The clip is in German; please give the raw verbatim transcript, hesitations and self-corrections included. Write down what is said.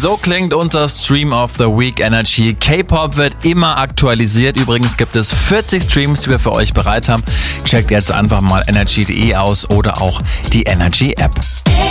So klingt unser Stream of the Week Energy. K-Pop wird immer aktualisiert. Übrigens gibt es vierzig Streams, die wir für euch bereit haben. Checkt jetzt einfach mal energy punkt de aus oder auch die Energy App.